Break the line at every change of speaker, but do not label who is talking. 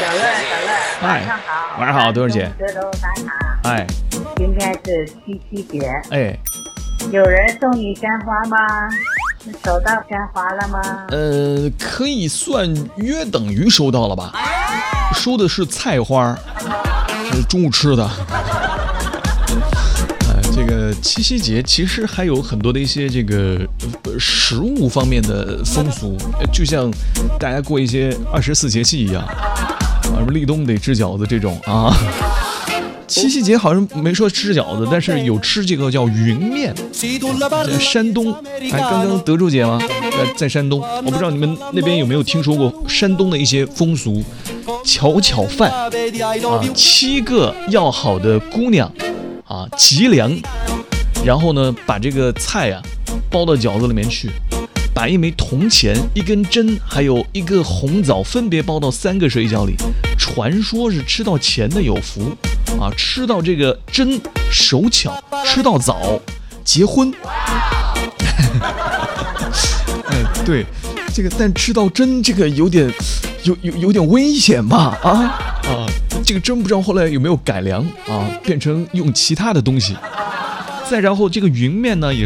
晚上好。晚上好，多少姐？哎，
今天是七夕节。
哎，
有人送你鲜花吗？你收到鲜花了吗？
可以算约等于收到了吧。收的是菜花，是中午吃的。这个七夕节其实还有很多的一些这个食物方面的风俗，就像大家过一些24节气一样，什么立冬得吃饺子这种啊。七夕节好像没说吃饺子，但是有吃这个叫云面。在山东，刚刚德州节吗？在山东，我不知道你们那边有没有听说过山东的一些风俗，巧巧饭啊，7个要好的姑娘啊，吉良，然后呢，把这个菜啊包到饺子里面去，把一枚铜钱、一根针，还有一个红枣分别包到3个水饺里。传说是吃到钱的有福啊，吃到这个针手巧，吃到枣结婚。哎，对，这个但吃到针这个有点危险吧？这个针不知道后来有没有改良啊，变成用其他的东西。再然后这个云面呢，也